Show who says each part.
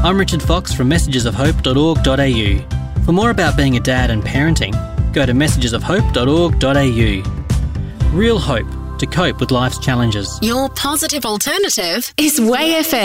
Speaker 1: I'm Richard Fox from messagesofhope.org.au. For more about being a dad and parenting, go to messagesofhope.org.au. Real hope to cope with life's challenges.
Speaker 2: Your positive alternative is Way FM.